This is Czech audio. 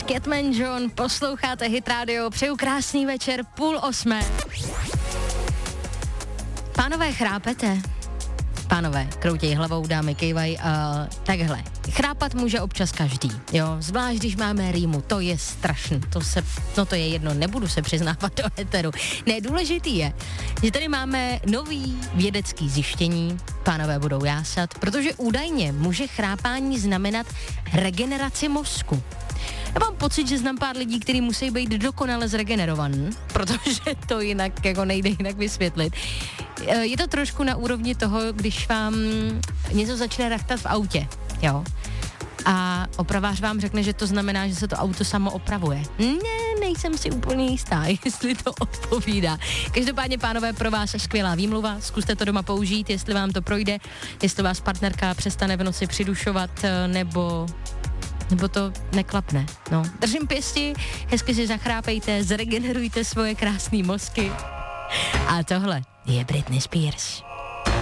Catman John, posloucháte Hit Radio, přeju krásný večer, 7:30. Pánové, chrápete? Pánové, kroutěj hlavou, dámy kejvaj, takhle. Chrápat může občas každý, jo, zvlášť když máme rýmu, to je strašný, to je jedno, nebudu se přiznávat do heteru. Ne, důležitý je, že tady máme nový vědecký zjištění, pánové budou jásat, protože údajně může chrápání znamenat regeneraci mozku. Já mám pocit, že znám pár lidí, kteří musí být dokonale zregenerovaný, protože to jinak jako nejde jinak vysvětlit. Je to trošku na úrovni toho, když vám něco začne rachtat v autě, jo. A opravář vám řekne, že to znamená, že se to auto samo opravuje. Ne, nejsem si úplně jistá, jestli to odpovídá. Každopádně, pánové, pro vás skvělá výmluva, zkuste to doma použít, jestli vám to projde, jestli vás partnerka přestane v noci přidušovat, nebo to neklapne, no. Držím pěsti, hezky si zachrápejte, zregenerujte svoje krásné mozky. A tohle je Britney Spears.